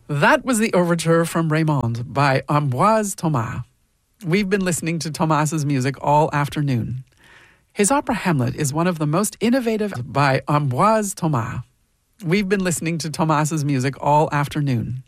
That was the overture from Raymond by Ambroise Thomas. We've been listening to Thomas's music all afternoon. His opera Hamlet is one of the most innovative by Ambroise Thomas. We've been listening to Thomas's music all afternoon.